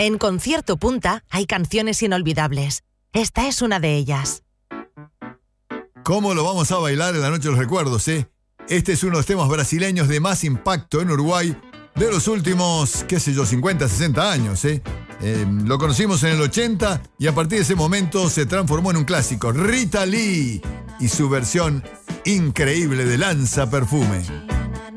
En Concierto Punta hay canciones inolvidables. Esta es una de ellas. ¿Cómo lo vamos a bailar en la noche de los recuerdos, eh? Este es uno de los temas brasileños de más impacto en Uruguay de los últimos, 50, 60 años, eh. Lo conocimos en el 80 y a partir de ese momento se transformó en un clásico. Rita Lee y su versión increíble de Lanza Perfume.